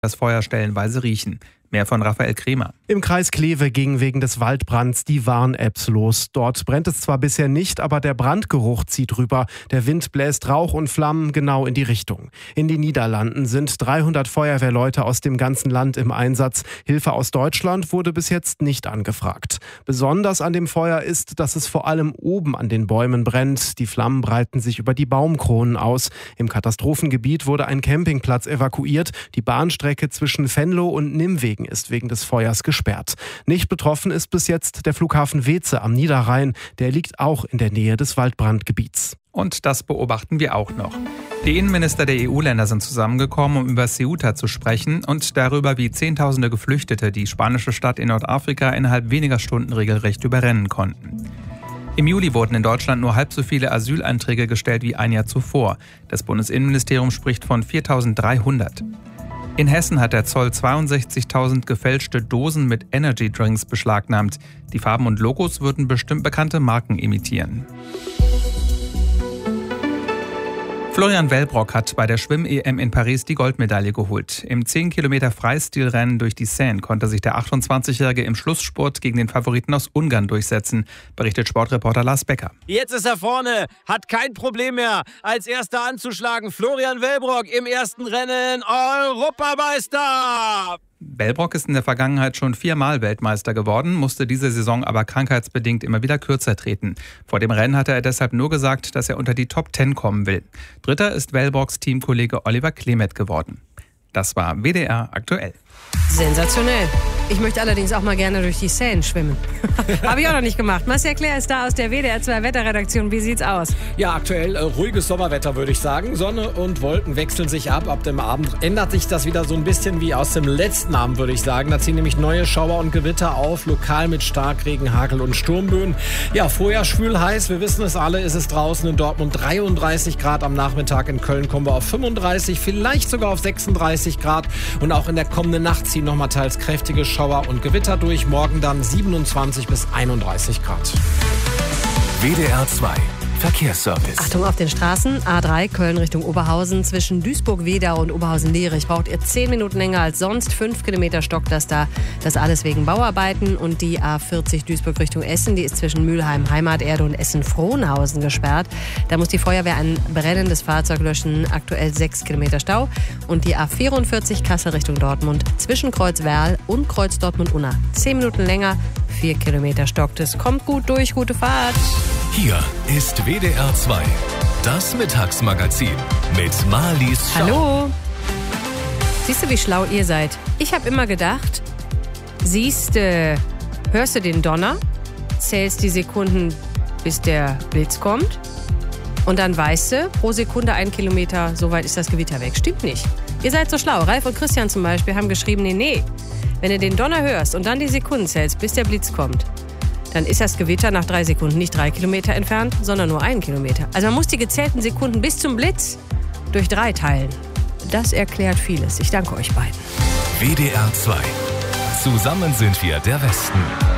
das Feuer stellenweise riechen. Mehr von Raphael Kremer. Im Kreis Kleve ging wegen des Waldbrands die Warn-Apps los. Dort brennt es zwar bisher nicht, aber der Brandgeruch zieht rüber. Der Wind bläst Rauch und Flammen genau in die Richtung. In den Niederlanden sind 300 Feuerwehrleute aus dem ganzen Land im Einsatz. Hilfe aus Deutschland wurde bis jetzt nicht angefragt. Besonders an dem Feuer ist, dass es vor allem oben an den Bäumen brennt. Die Flammen breiten sich über die Baumkronen aus. Im Katastrophengebiet wurde ein Campingplatz evakuiert. Die Bahnstrecke zwischen Venlo und Nimwegen ist wegen des Feuers gesperrt. Nicht betroffen ist bis jetzt der Flughafen Weeze am Niederrhein. Der liegt auch in der Nähe des Waldbrandgebiets. Und das beobachten wir auch noch. Die Innenminister der EU-Länder sind zusammengekommen, um über Ceuta zu sprechen und darüber, wie Zehntausende Geflüchtete die spanische Stadt in Nordafrika innerhalb weniger Stunden regelrecht überrennen konnten. Im Juli wurden in Deutschland nur halb so viele Asylanträge gestellt wie ein Jahr zuvor. Das Bundesinnenministerium spricht von 4.300. In Hessen hat der Zoll 62.000 gefälschte Dosen mit Energy-Drinks beschlagnahmt. Die Farben und Logos würden bestimmt bekannte Marken imitieren. Florian Wellbrock hat bei der Schwimm-EM in Paris die Goldmedaille geholt. Im 10-Kilometer-Freistilrennen durch die Seine konnte sich der 28-Jährige im Schlussspurt gegen den Favoriten aus Ungarn durchsetzen, berichtet Sportreporter Lars Becker. Jetzt ist er vorne, hat kein Problem mehr, als Erster anzuschlagen. Florian Wellbrock im ersten Rennen Europameister! Wellbrock ist in der Vergangenheit schon 4-mal Weltmeister geworden, musste diese Saison aber krankheitsbedingt immer wieder kürzer treten. Vor dem Rennen hatte er deshalb nur gesagt, dass er unter die Top 10 kommen will. Dritter ist Wellbrocks Teamkollege Oliver Klemet geworden. Das war WDR aktuell. Sensationell. Ich möchte allerdings auch mal gerne durch die Seine schwimmen. Habe ich auch noch nicht gemacht. Marcel Claire ist da aus der WDR 2 Wetterredaktion. Wie sieht's aus? Ja, aktuell ruhiges Sommerwetter, würde ich sagen. Sonne und Wolken wechseln sich ab. Ab dem Abend ändert sich das wieder so ein bisschen wie aus dem letzten Abend, würde ich sagen. Da ziehen nämlich neue Schauer und Gewitter auf, lokal mit Starkregen, Hagel und Sturmböen. Ja, vorher schwül heiß. Wir wissen es alle, ist es draußen in Dortmund 33 Grad am Nachmittag. In Köln kommen wir auf 35, vielleicht sogar auf 36 Grad. Und auch in der kommenden Nacht ziehen nochmal teils kräftige Schauer und Gewitter durch. Morgen dann 27 bis 31 Grad. WDR 2 Verkehrsservice. Achtung auf den Straßen. A3 Köln Richtung Oberhausen. Zwischen Duisburg-Wedau und Oberhausen-Lierich braucht ihr 10 Minuten länger als sonst. 5 Kilometer stockt das da. Das alles wegen Bauarbeiten. Und die A40 Duisburg Richtung Essen, die ist zwischen Mülheim, Heimaterde und Essen-Frohnhausen gesperrt. Da muss die Feuerwehr ein brennendes Fahrzeug löschen. Aktuell 6 Kilometer Stau. Und die A44 Kassel Richtung Dortmund. Zwischen Kreuz Werl und Kreuz Dortmund-Unna. 10 Minuten länger. 4 Kilometer stockt es. Kommt gut durch. Gute Fahrt. Hier ist WDR 2, das Mittagsmagazin mit Marlies Schau. Hallo. Siehst du, wie schlau ihr seid? Ich habe immer gedacht, hörst du den Donner, zählst die Sekunden, bis der Blitz kommt und dann weißt du, pro Sekunde 1 Kilometer, so weit ist das Gewitter weg. Stimmt nicht. Ihr seid so schlau. Ralf und Christian zum Beispiel haben geschrieben, nee. Wenn du den Donner hörst und dann die Sekunden zählst, bis der Blitz kommt, dann ist das Gewitter nach 3 Sekunden nicht 3 Kilometer entfernt, sondern nur 1 Kilometer. Also man muss die gezählten Sekunden bis zum Blitz durch 3 teilen. Das erklärt vieles. Ich danke euch beiden. WDR 2. Zusammen sind wir der Westen.